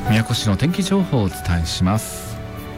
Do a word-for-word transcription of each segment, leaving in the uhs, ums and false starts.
宮古市の天気情報をお伝えします。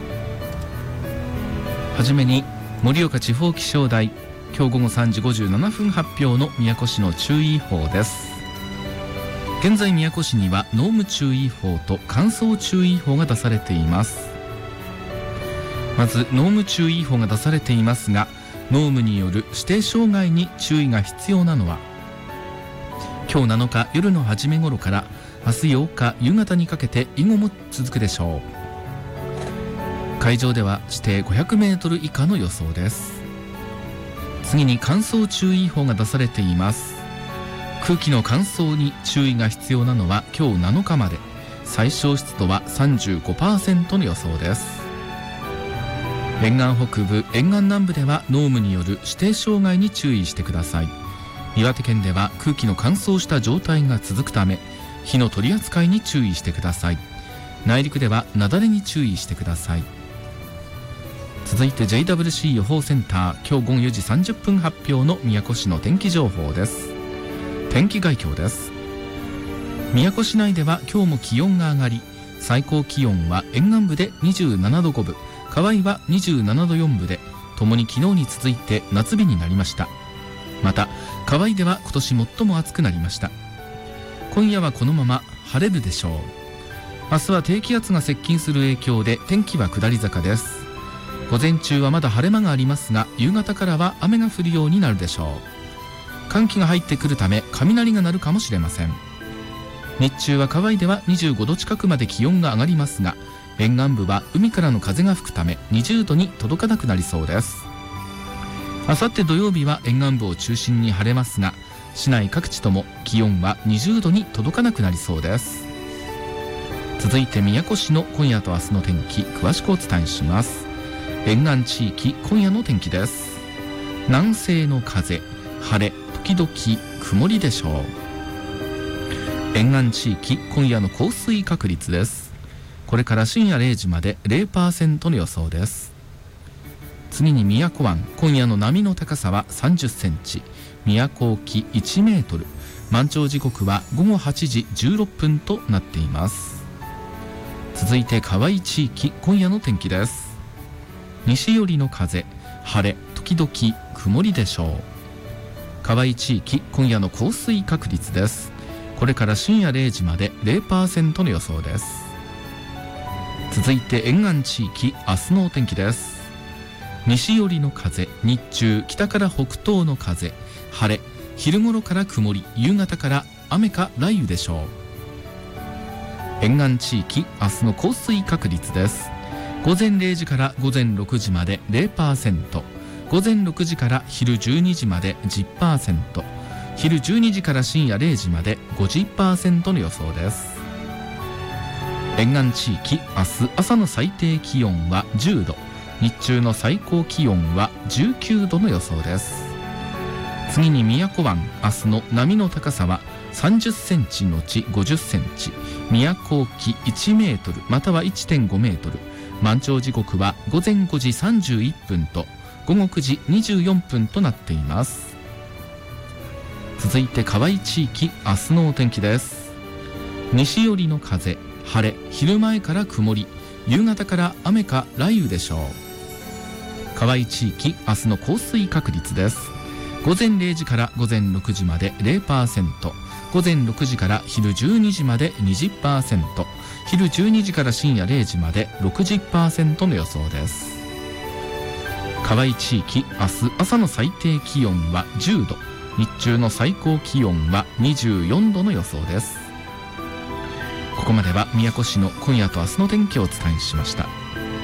はじめに盛岡地方気象台今日午後さんじごじゅうななふん発表の宮古市の注意報です。現在宮古市には濃霧注意報と乾燥注意報が出されています。まず濃霧注意報が出されていますが、濃霧による指定障害に注意が必要なのは今日なのか夜の初め頃から明日ようか夕方にかけて以後も続くでしょう。海上では視程ごひゃくメートル以下の予想です。次に乾燥注意報が出されています。空気の乾燥に注意が必要なのは今日なのかまで、最小湿度は さんじゅうごパーセント の予想です。沿岸北部、沿岸南部では濃霧による指定障害に注意してください。岩手県では空気の乾燥した状態が続くため火の取り扱いに注意してください。内陸では雪崩に注意してください。続いて ジェイダブリューシー 予報センター今日午後よじさんじゅっぷん発表の宮古市の天気情報です。天気概況です。宮古市内では今日も気温が上がり、最高気温は沿岸部でにじゅうななどごぶ、河合はにじゅうななどよんぶでともに昨日に続いて夏日になりました。また河合では今年最も暑くなりました。今夜はこのまま晴れるでしょう。明日は低気圧が接近する影響で天気は下り坂です。午前中はまだ晴れ間がありますが、夕方からは雨が降るようになるでしょう。寒気が入ってくるため雷が鳴るかもしれません。日中は河合ではにじゅうごど近くまで気温が上がりますが、沿岸部は海からの風が吹くためにじゅうどに届かなくなりそうです。あさって土曜日は沿岸部を中心に晴れますが、市内各地とも気温はにじゅうどに届かなくなりそうです。続いて宮古市の今夜と明日の天気詳しくお伝えします。沿岸地域今夜の天気です。南西の風、晴れ時々曇りでしょう。沿岸地域今夜の降水確率です。これから深夜れいじまで ゼロパーセント の予想です。次に宮古湾今夜の波の高さはさんじゅっセンチ、宮古沖いちメートル、満潮時刻はごごはちじじゅうろっぷんとなっています。続いて河合地域今夜の天気です。西寄りの風、晴れ時々曇りでしょう。河合地域今夜の降水確率です。これから深夜れいじまで ゼロパーセント の予想です。続いて沿岸地域明日のお天気です。西寄りの風、日中北から北東の風、晴れ昼頃から曇り、夕方から雨か雷雨でしょう。沿岸地域明日の降水確率です。午前れいじから午前ろくじまで ゼロパーセント、午前ろくじから昼じゅうにじまで じゅっパーセント、昼じゅうにじから深夜れいじまで ごじゅっパーセント の予想です。沿岸地域明日朝の最低気温はじゅうど、日中の最高気温はじゅうきゅうどの予想です。次に宮古湾明日の波の高さはさんじゅっセンチのちごじゅっセンチ、宮古沖いちメートルまたは いってんごメートル、満潮時刻は午前ごじさんじゅういっぷんと午後くじにじゅうよんぷんとなっています。続いて河合地域明日のお天気です。西寄りの風、晴れ昼前から曇り、夕方から雨か雷雨でしょう。河合地域明日の降水確率です。午前れいじから午前ろくじまで ゼロパーセント、午前ろくじから昼じゅうにじまで にじゅっパーセント、昼じゅうにじから深夜れいじまで ろくじゅっパーセント の予想です。河合地域明日朝の最低気温はじゅうど、日中の最高気温はにじゅうよんどの予想です。ここまでは宮古市の今夜と明日の天気をお伝えしました。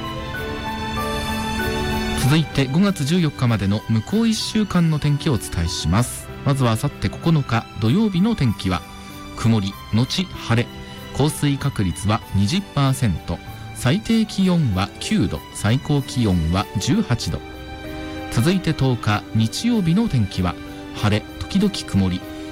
続いてごがつじゅうよっかまでの向こういっしゅうかんの天気をお伝えします。まずはあさってここのか土曜日の天気は曇りのち晴れ、降水確率は にじゅっパーセント、最低気温はきゅうど、最高気温はじゅうはちど。続いてとおか日曜日の天気は晴れ時々曇り、